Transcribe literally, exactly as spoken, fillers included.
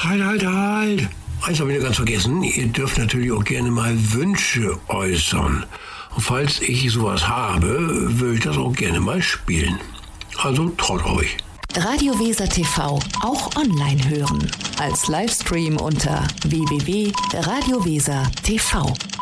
Halt, halt, halt. Eins habe ich noch ganz vergessen. Ihr dürft natürlich auch gerne mal Wünsche äußern. Und falls ich sowas habe, würde ich das auch gerne mal spielen. Also traut euch. Radio Weser T V auch online hören. Als Livestream unter w w w punkt radio weser punkt t v.